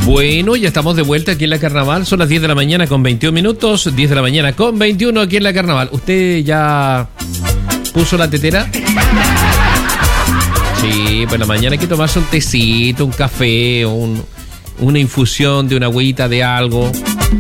Bueno, ya estamos de vuelta aquí en la Carnaval. Son las 10 de la mañana con 21 minutos. 10 de la mañana con 21 aquí en la Carnaval. ¿Usted ya puso la tetera? Sí, pues en la mañana hay que tomarse un tecito, un café, una infusión de una agüita de algo,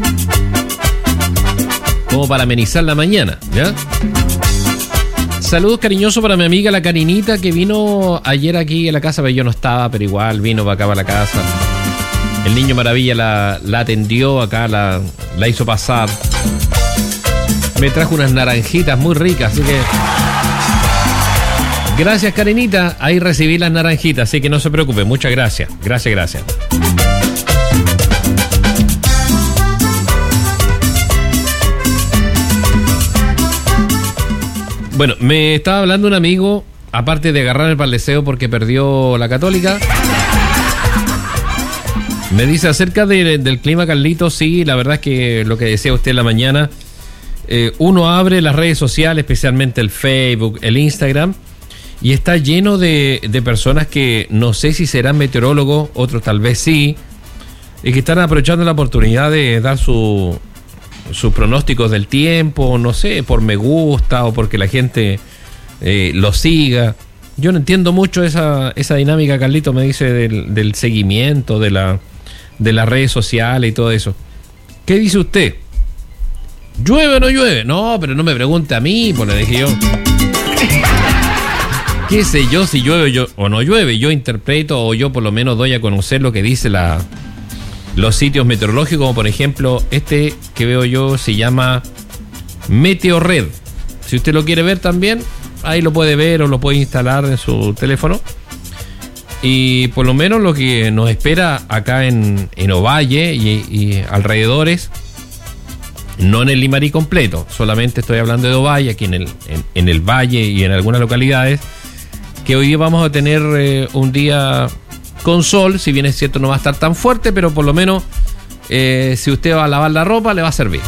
como para amenizar la mañana, ¿ya? Saludos cariñosos para mi amiga la Karinita, que vino ayer aquí a la casa, pero yo no estaba, pero igual vino para acá, para la casa. El niño maravilla la atendió acá, la hizo pasar. Me trajo unas naranjitas muy ricas, así que... Gracias, Karinita. Ahí recibí las naranjitas, así que no se preocupe. Muchas gracias. Gracias. Bueno, me estaba hablando un amigo, aparte de agarrar el paldeseo porque perdió la Católica. Me dice acerca del clima, Carlito. Sí, la verdad es que lo que decía usted en la mañana, uno abre las redes sociales, especialmente el Facebook, el Instagram, y está lleno de personas que no sé si serán meteorólogos, otros tal vez sí, y que están aprovechando la oportunidad de dar sus pronósticos del tiempo, no sé, por me gusta o porque la gente lo siga. Yo no entiendo mucho esa dinámica, Carlito, me dice, del seguimiento, de las redes sociales y todo eso. ¿Qué dice usted? ¿Llueve o no llueve? No, pero no me pregunte a mí, pues le dije yo. ¿Qué sé yo si llueve o no llueve? Yo interpreto, o yo por lo menos doy a conocer lo que dice los sitios meteorológicos, como por ejemplo este que veo yo se llama Meteorred. Si usted lo quiere ver también, ahí lo puede ver o lo puede instalar en su teléfono. Y por lo menos lo que nos espera acá en Ovalle y alrededores, no en el Limarí completo, solamente estoy hablando de Ovalle, aquí en el valle y en algunas localidades, que hoy día vamos a tener un día con sol. Si bien es cierto no va a estar tan fuerte, pero por lo menos si usted va a lavar la ropa le va a servir.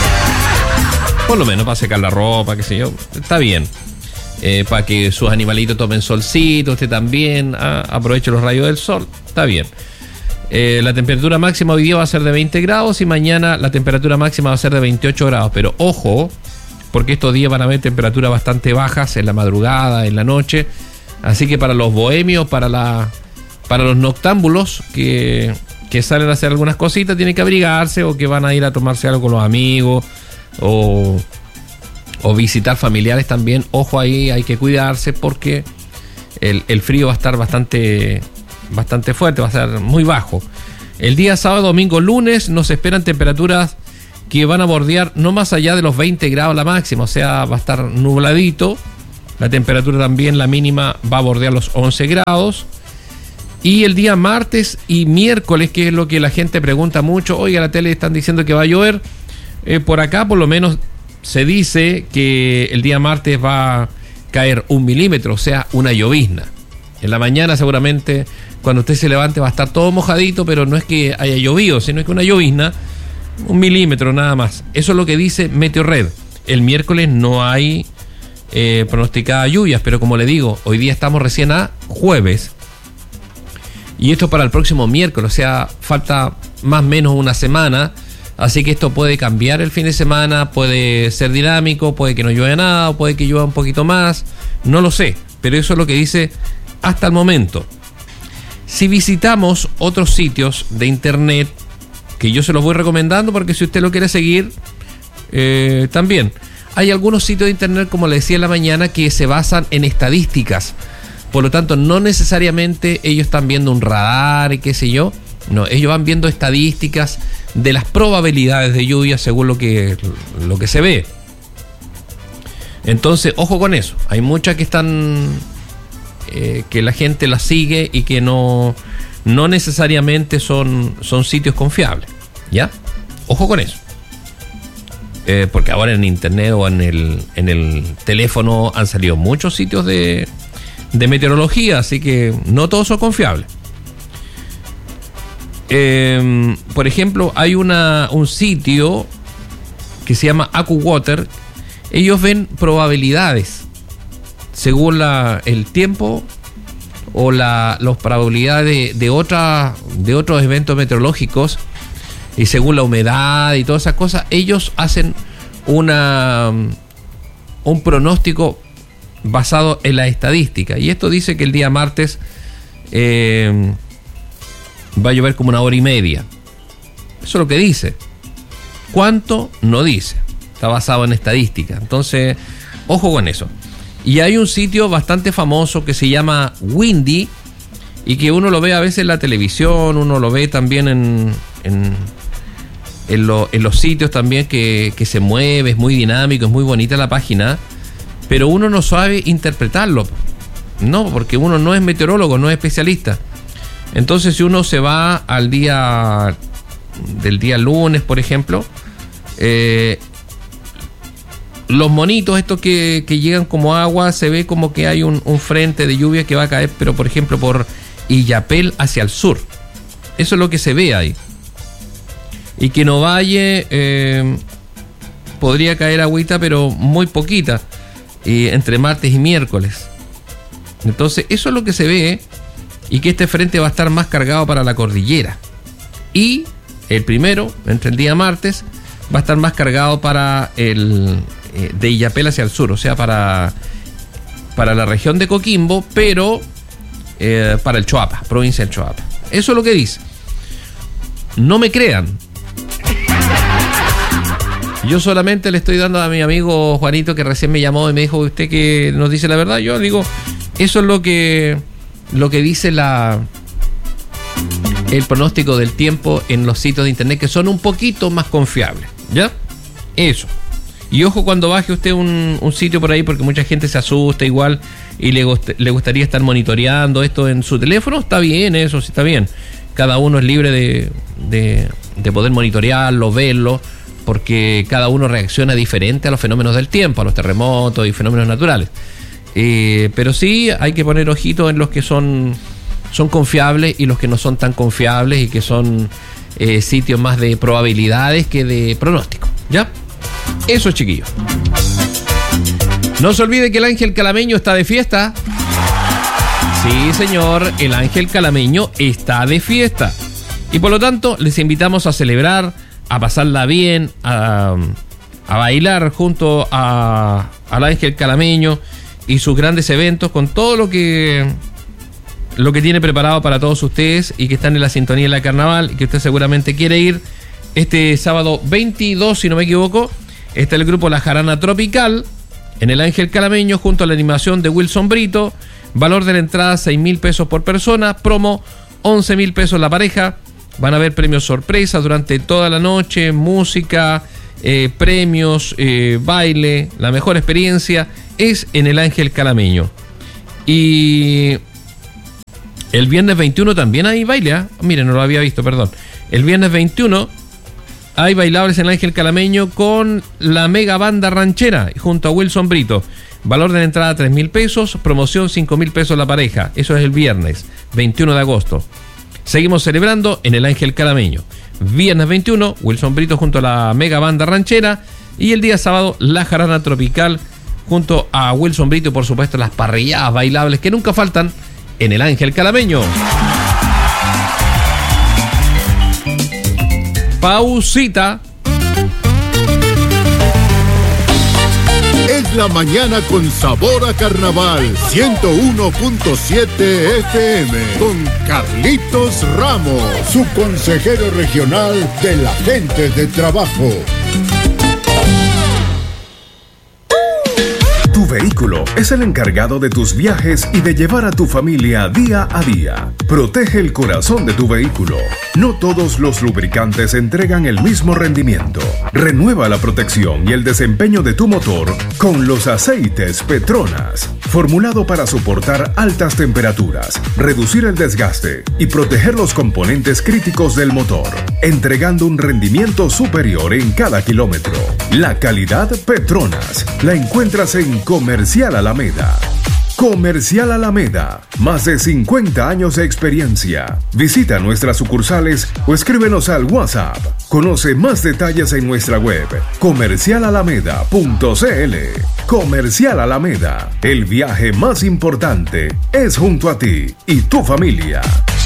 Por lo menos para secar la ropa, qué sé yo, está bien. Para que sus animalitos tomen solcito, usted también aproveche los rayos del sol, está bien. La temperatura máxima hoy día va a ser de 20 grados y mañana la temperatura máxima va a ser de 28 grados. Pero ojo, porque estos días van a haber temperaturas bastante bajas en la madrugada, en la noche. Así que para los bohemios, para los noctámbulos que salen a hacer algunas cositas, tienen que abrigarse, o que van a ir a tomarse algo con los amigos o visitar familiares también. Ojo ahí, hay que cuidarse porque el frío va a estar bastante fuerte, va a ser muy bajo. El día sábado, domingo, lunes nos esperan temperaturas que van a bordear no más allá de los 20 grados la máxima, o sea, va a estar nubladito. La temperatura también, la mínima, va a bordear los 11 grados. Y el día martes y miércoles, que es lo que la gente pregunta mucho, oiga, la tele están diciendo que va a llover. Por acá por lo menos se dice que el día martes va a caer 1 milímetro, o sea, una llovizna. En la mañana seguramente cuando usted se levante va a estar todo mojadito, pero no es que haya llovido, sino que una llovizna, 1 milímetro nada más. Eso es lo que dice Meteorred. El miércoles no hay pronosticadas lluvias, pero como le digo, hoy día estamos recién a jueves. Y esto para el próximo miércoles, o sea, falta más o menos una semana. Así que esto puede cambiar el fin de semana, puede ser dinámico, puede que no llueva nada, o puede que llueva un poquito más, no lo sé, pero eso es lo que dice hasta el momento. Si visitamos otros sitios de internet, que yo se los voy recomendando porque si usted lo quiere seguir, también. Hay algunos sitios de internet, como le decía en la mañana, que se basan en estadísticas. Por lo tanto, no necesariamente ellos están viendo un radar y qué sé yo. No, ellos van viendo estadísticas de las probabilidades de lluvia según lo que se ve. Entonces, ojo con eso. Hay muchas que están que la gente las sigue y que no necesariamente son sitios confiables, ¿ya? Ojo con eso. Porque ahora en internet o en el teléfono han salido muchos sitios de meteorología, así que no todos son confiables. Por ejemplo, hay un sitio que se llama AccuWeather. Ellos ven probabilidades según el tiempo o las probabilidades de otros eventos meteorológicos, y según la humedad y todas esas cosas, ellos hacen un pronóstico basado en la estadística. Y esto dice que el día martes va a llover como 1 hora y media. Eso es lo que dice. ¿Cuánto? No dice. Está basado en estadística. Entonces, ojo con eso. Y hay un sitio bastante famoso que se llama Windy, y que uno lo ve a veces en la televisión, uno lo ve también en los sitios también que se mueve, es muy dinámico, es muy bonita la página, pero uno no sabe interpretarlo. No, porque uno no es meteorólogo, no es especialista. Entonces, si uno se va al día lunes, por ejemplo, los monitos estos que llegan como agua, se ve como que hay un frente de lluvia que va a caer, pero por ejemplo por Illapel hacia el sur. Eso es lo que se ve ahí. Y que en Ovalle podría caer agüita, pero muy poquita, entre martes y miércoles. Entonces eso es lo que se ve, y que este frente va a estar más cargado para la cordillera. Y el primero, entre el día martes, va a estar más cargado para de Illapel hacia el sur, o sea, para la región de Coquimbo, pero para el Choapa, provincia del Choapa. Eso es lo que dice. No me crean. Yo solamente le estoy dando a mi amigo Juanito, que recién me llamó y me dijo: ¿usted que nos dice la verdad? Yo digo, eso es lo que dice el pronóstico del tiempo en los sitios de internet, que son un poquito más confiables, ¿ya? Eso. Y ojo cuando baje usted un sitio por ahí, porque mucha gente se asusta igual y le gustaría estar monitoreando esto en su teléfono. Está bien, eso sí está bien. Cada uno es libre de poder monitorearlo, verlo, porque cada uno reacciona diferente a los fenómenos del tiempo, a los terremotos y fenómenos naturales. Pero sí hay que poner ojito en los que son confiables y los que no son tan confiables, y que son sitios más de probabilidades que de pronóstico, ¿ya? Eso, chiquillos. No se olvide que el Ángel Calameño está de fiesta. Sí, señor, el Ángel Calameño está de fiesta. Y por lo tanto, les invitamos a celebrar, a pasarla bien, a bailar junto al Ángel Calameño y sus grandes eventos, con todo lo que tiene preparado para todos ustedes, y que están en la sintonía de la carnaval, y que usted seguramente quiere ir. Este sábado 22, si no me equivoco, está el grupo La Jarana Tropical en el Ángel Calameño, junto a la animación de Wilson Brito. Valor de la entrada 6.000 pesos por persona, promo 11.000 pesos la pareja. Van a haber premios sorpresa durante toda la noche, música, premios, baile. La mejor experiencia es en el Ángel Calameño. Y el viernes 21 también hay baile, ¿eh? Miren, no lo había visto, perdón. El viernes 21 hay bailables en el Ángel Calameño con la mega banda ranchera junto a Wilson Brito. Valor de la entrada 3.000 pesos, promoción 5.000 pesos la pareja. Eso es el viernes 21 de agosto. Seguimos celebrando en el Ángel Calameño. Viernes 21, Wilson Brito junto a la mega banda ranchera. Y el día sábado, La Jarana Tropical junto a Wilson Brito, y por supuesto las parrilladas bailables que nunca faltan en el Ángel Calameño. Pausita. Es la mañana con sabor a carnaval. 101.7 FM con Carlitos Ramos, su consejero regional de la gente de trabajo. Tu vehículo es el encargado de tus viajes y de llevar a tu familia día a día. Protege el corazón de tu vehículo. No todos los lubricantes entregan el mismo rendimiento. Renueva la protección y el desempeño de tu motor con los aceites Petronas, formulado para soportar altas temperaturas, reducir el desgaste y proteger los componentes críticos del motor, entregando un rendimiento superior en cada kilómetro. La calidad Petronas la encuentras en Comercial Alameda. Comercial Alameda, más de 50 años de experiencia. Visita nuestras sucursales o escríbenos al WhatsApp. Conoce más detalles en nuestra web comercialalameda.cl. Comercial Alameda, el viaje más importante es junto a ti y tu familia.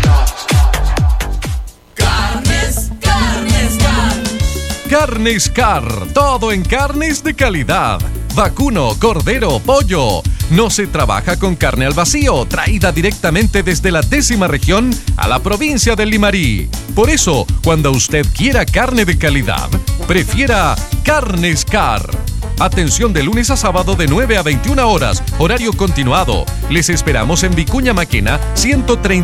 Carnes Car, todo en carnes de calidad. Vacuno, cordero, pollo. No se trabaja con carne al vacío, traída directamente desde la 10ª región a la provincia del Limarí. Por eso, cuando usted quiera carne de calidad, prefiera Carnes Car. Atención de lunes a sábado de 9 a 21 horas, horario continuado. Les esperamos en Vicuña Maquena 130.